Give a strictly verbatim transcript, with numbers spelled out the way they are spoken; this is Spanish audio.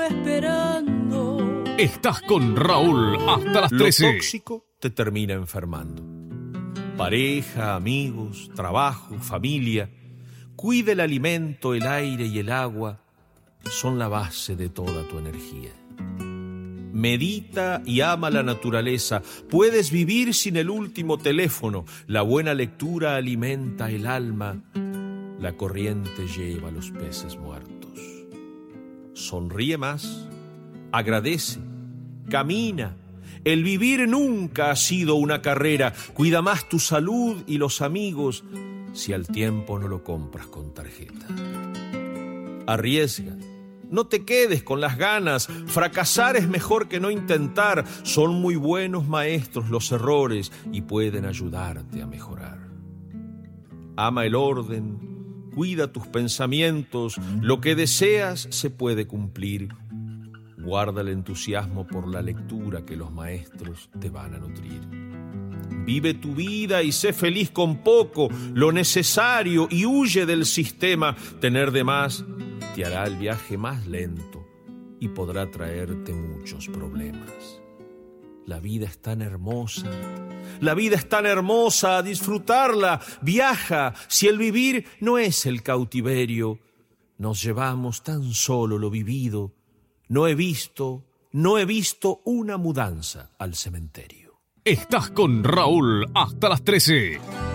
esperando. Estás con Raúl hasta las trece. Lo tóxico te termina enfermando. Pareja, amigos, trabajo, familia. Cuida el alimento, el aire y el agua. Son la base de toda tu energía. Medita y ama la naturaleza. Puedes vivir sin el último teléfono. La buena lectura alimenta el alma. La corriente lleva a los peces muertos. Sonríe más. Agradece. Camina. El vivir nunca ha sido una carrera. Cuida más tu salud y los amigos si al tiempo no lo compras con tarjeta. Arriesga. No te quedes con las ganas. Fracasar es mejor que no intentar. Son muy buenos maestros los errores y pueden ayudarte a mejorar. Ama el orden. Cuida tus pensamientos. Lo que deseas se puede cumplir. Guarda el entusiasmo por la lectura que los maestros te van a nutrir. Vive tu vida y sé feliz con poco, lo necesario, y huye del sistema. Tener de más te hará el viaje más lento y podrá traerte muchos problemas. La vida es tan hermosa, la vida es tan hermosa, a disfrutarla. Viaja, si el vivir no es el cautiverio, nos llevamos tan solo lo vivido. No he visto, no he visto una mudanza al cementerio. Estás con Raúl hasta las trece.